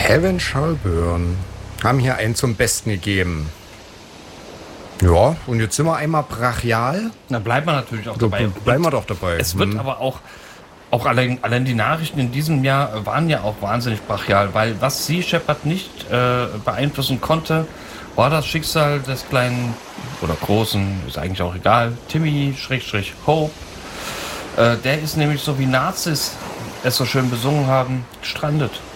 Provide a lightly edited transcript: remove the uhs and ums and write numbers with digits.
Heaven Shall Burn. Haben hier einen zum Besten gegeben. Ja, und jetzt sind wir einmal brachial. Da bleibt man natürlich auch dabei. Bleiben wir doch dabei. Es wird aber auch allein die Nachrichten in diesem Jahr waren ja auch wahnsinnig brachial, weil was Sea Shepherd nicht beeinflussen konnte, war das Schicksal des kleinen oder großen, ist eigentlich auch egal, Timmy-Hope. Der ist nämlich so wie Nazis es so schön besungen haben, gestrandet.